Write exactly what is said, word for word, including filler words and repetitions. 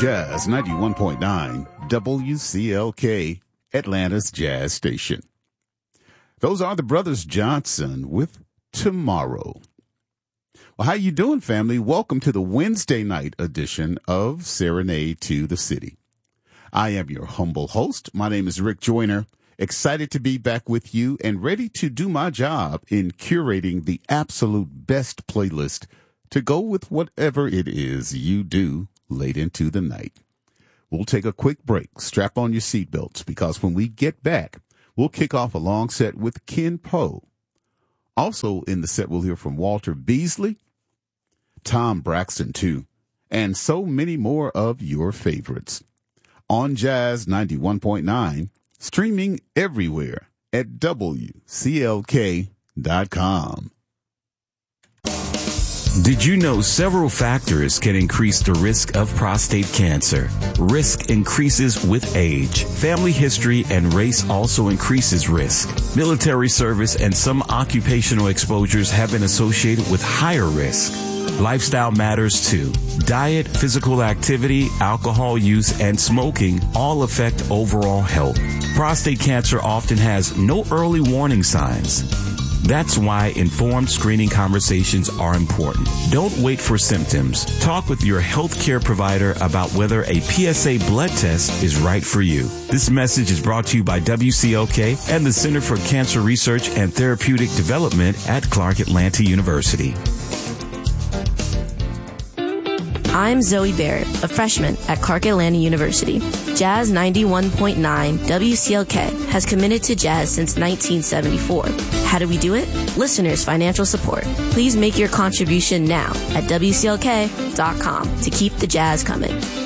Jazz ninety-one point nine, W C L K, Atlanta's Jazz Station. Those are the Brothers Johnson with Tomorrow. Well, how you doing, family? Welcome to the Wednesday night edition of Serenade to the City. I am your humble host. My name is Rick Joyner. Excited to be back with you and ready to do my job in curating the absolute best playlist to go with whatever it is you do late into the night. We'll take a quick break. Strap on your seatbelts, because when we get back, we'll kick off a long set with Ken Poe. Also in the set, we'll hear from Walter Beasley, Tom Braxton too, and so many more of your favorites. On Jazz ninety-one point nine, streaming everywhere at W C L K dot com. Did you know several factors can increase the risk of prostate cancer? Risk increases with age. Family history and race also increases risk. Military service and some occupational exposures have been associated with higher risk. Lifestyle matters too. Diet, physical activity, alcohol use, and smoking all affect overall health. Prostate cancer often has no early warning signs. That's why informed screening conversations are important. Don't wait for symptoms. Talk with your healthcare provider about whether a P S A blood test is right for you. This message is brought to you by W C L K and the Center for Cancer Research and Therapeutic Development at Clark Atlanta University. I'm Zoe Barrett, a freshman at Clark Atlanta University. Jazz ninety-one point nine W C L K has committed to jazz since nineteen seventy-four. How do we do it? Listeners' financial support. Please make your contribution now at W C L K dot com to keep the jazz coming.